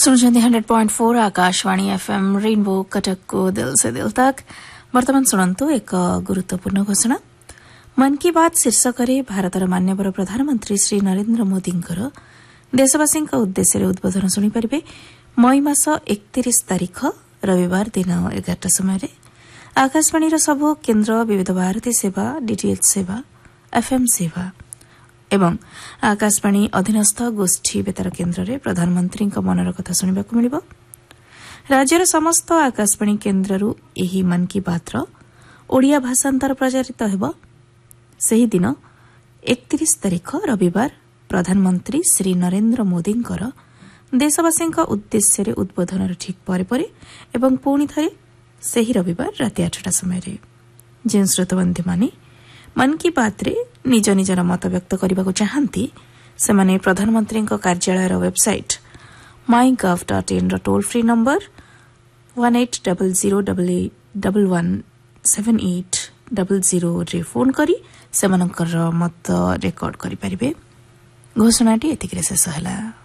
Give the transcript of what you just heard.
सुनुଛନ୍ତି 100.4 Akashvani FM rainbow Cuttack को दिल से दिल तक। वर्तमान शुणु एक गुरुत्वपूर्ण घोषणा। मन की बात शीर्षक भारतर मान्यवर प्रधानमंत्री श्री नरेन्द्र मोदी देशवासी उद्देश्य उद्बोधन शुणिपारे मई मास 31 तारिख रविवार दिन 11 समय आकाशवाणी सबु केन्द्र विविध भारती सेवा डीटीएच सेवा एफएम सेवा एवं आकाशवाणी अधीनस्थ गोष्ठी बेतार केन्द्र में प्रधानमंत्री मनर कथा शुणा मिल। राज्यर समस्त आकाशवाणी केन्द्रु एही मन की बात ओडिया भाषांतर प्रचारित हेब। सेही दिन 31 तारिख रविवार प्रधानमंत्री श्री नरेन्द्र मोदी देशवासी उद्देश्य उद्बोधन ठीक पर एवं पुणी थे सेही रविवार राति 8टा समय जो श्रोतबंधी माने मन की बात रे निज निजर मत व्यक्त करने को चाहती से माने प्रधानमंत्री कार्यालय website mygov.in toll free number 1800117800 रे फोन करी से मत रेकर्ड करि परिबे। घोषणाटी एतिकरे शेष हला।